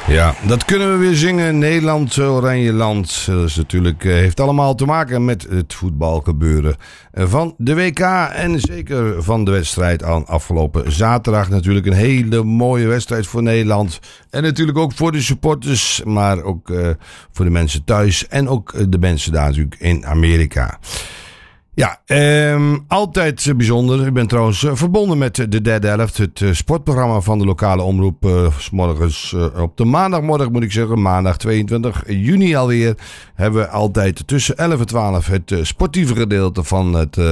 Ja, dat kunnen we weer zingen. Nederland, Oranje Land. Dat is natuurlijk, heeft allemaal te maken met het voetbalgebeuren van de WK. En zeker van de wedstrijd aan afgelopen zaterdag. Natuurlijk een hele mooie wedstrijd voor Nederland. En natuurlijk ook voor de supporters. Maar ook voor de mensen thuis. En ook de mensen daar natuurlijk in Amerika. Ja, altijd bijzonder. Ik ben trouwens verbonden met de derde helft. Het sportprogramma van de lokale omroep. 's morgens op de maandagmorgen moet ik zeggen. Maandag 22 juni alweer. Hebben we altijd tussen 11 en 12 het sportieve gedeelte van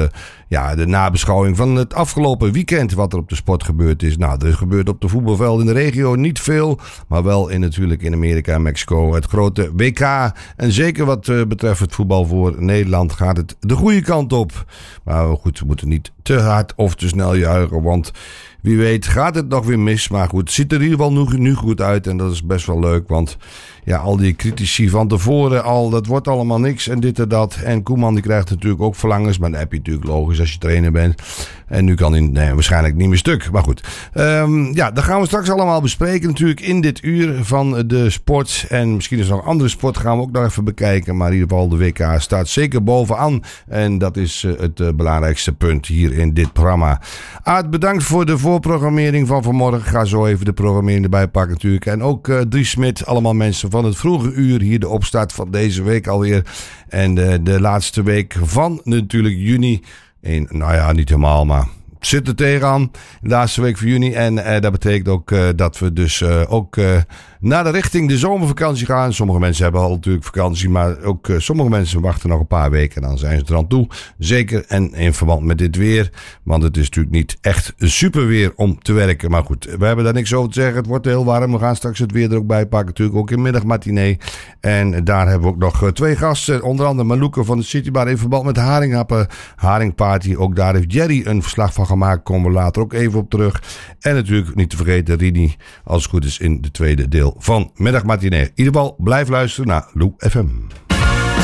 de nabeschouwing van het afgelopen weekend. Wat er op de sport gebeurd is. Nou, er is gebeurd op de voetbalvelden in de regio niet veel. Maar wel natuurlijk in Amerika en Mexico het grote WK. En zeker wat betreft het voetbal voor Nederland gaat het de goede kant op. Maar goed, we moeten niet te hard of te snel juichen, want wie weet gaat het nog weer mis. Maar goed, het ziet er in ieder geval nu goed uit en dat is best wel leuk, want ja, al die critici van tevoren al, dat wordt allemaal niks en dit en dat. En Koeman die krijgt natuurlijk ook verlangens, maar dat heb je natuurlijk logisch als je trainer bent. En nu kan hij waarschijnlijk niet meer stuk. Maar goed, dat gaan we straks allemaal bespreken natuurlijk in dit uur van de sport. En misschien is er nog andere sport, gaan we ook nog even bekijken. Maar in ieder geval de WK staat zeker bovenaan. En dat is het belangrijkste punt hier in dit programma. Aart, bedankt voor de voorprogrammering van vanmorgen. Ik ga zo even de programmering erbij pakken natuurlijk. En ook Dries Smit, allemaal mensen van het vroege uur. Hier de opstart van deze week alweer. En de laatste week van natuurlijk juni. Niet helemaal, maar zit er tegenaan. De laatste week van juni. En dat betekent ook dat we dus ook naar de richting de zomervakantie gaan. Sommige mensen hebben al natuurlijk vakantie. Maar ook sommige mensen wachten nog een paar weken. En dan zijn ze er aan toe. Zeker en in verband met dit weer. Want het is natuurlijk niet echt super weer om te werken. Maar goed, we hebben daar niks over te zeggen. Het wordt heel warm. We gaan straks het weer er ook bij pakken. Natuurlijk ook in middagmatinee. En daar hebben we ook nog twee gasten. Onder andere Malouke van de Citybar in verband met de Haringhappen Haringparty. Ook daar heeft Jerry een verslag van gemaakt. Komen we later ook even op terug. En natuurlijk niet te vergeten Rini, als het goed is, in de tweede deel van Middagmatinee. In ieder geval, blijf luisteren naar Lou FM.